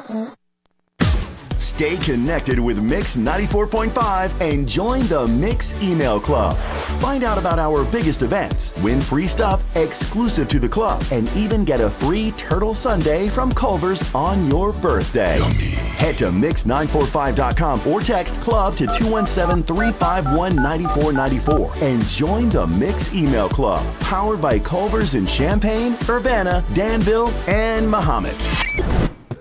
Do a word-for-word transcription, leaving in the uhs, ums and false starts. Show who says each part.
Speaker 1: Stay connected with Mix ninety-four point five and join the Mix Email Club. Find out about our biggest events, win free stuff exclusive to the club, and even get a free Turtle Sundae from Culver's on your birthday.
Speaker 2: Yummy.
Speaker 1: Head to mix nine four five dot com or text club to two one seven, three five one, nine four nine four and join the Mix Email Club, powered by Culver's in Champaign, Urbana, Danville, and Mahomet.